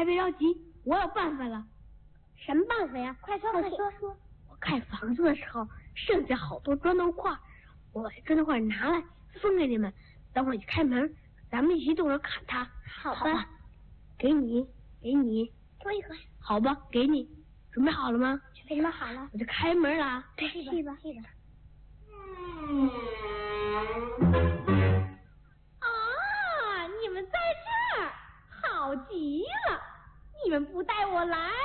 还别着急，我有办法了。 什么办法呀？快说。 我盖房子的时候剩下好多砖头块，我把砖头块拿来分给你们，等会儿一开门，咱们一起动手砍它。 好吧。 给你。 多一块。 好吧，给你。准备好了吗？ 准备好了。 我就开门了。 对，去吧。 啊，你们在这儿，好极了！你们不带我来，